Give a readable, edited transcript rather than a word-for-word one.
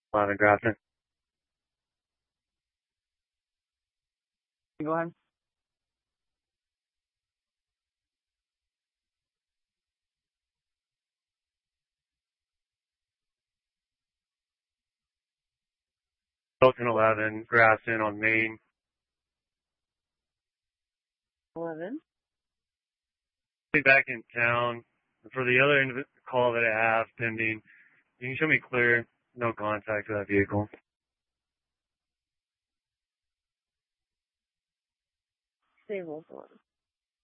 Lavin Grafton. Go ahead. Hilton 11, Grafton on Main. 11. Be back in town. For the other call that I have pending, you can show me clear, no contact with that vehicle. Stable 1.